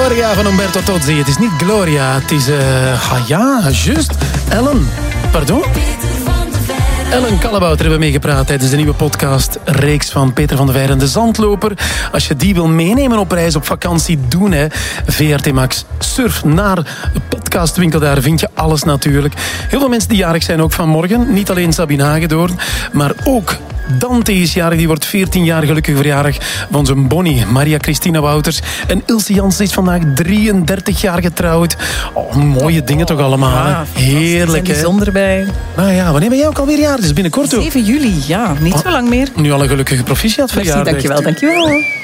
Gloria van Umberto Tozzi. Het is niet Gloria, het is... juist. Ellen. Pardon? Ellen Kallebouter hebben we meegepraat tijdens de nieuwe podcast-reeks van Peter van de Veijren, De Zandloper. Als je die wil meenemen op reis, op vakantie, doen hè. VRT Max. Surf naar de podcastwinkel, daar vind je alles natuurlijk. Heel veel mensen die jarig zijn ook vanmorgen. Niet alleen Sabine Hagedoorn, maar ook... Dante is jarig, die wordt 14 jaar gelukkig verjaardag van onze Bonnie, Maria Christina Wouters. En Ilse Jansen is vandaag 33 jaar getrouwd. Oh, mooie dingen toch allemaal. Ja, heerlijk, hè? bijzonder bij. Nou ja, wanneer ben jij ook alweer jarig? Dus binnenkort ook. 7 juli, ja, niet zo lang meer. Nu al een gelukkige proficiat verjaardag. Merci, dankjewel.